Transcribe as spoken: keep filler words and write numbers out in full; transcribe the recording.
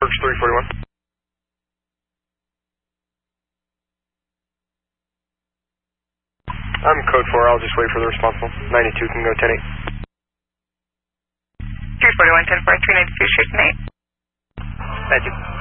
approach three forty-one. I'm code four, I'll just wait for the responsible. ninety-two can go ten eight. three forty-one, ten four, three ninety-two, shooting eight. Thank you.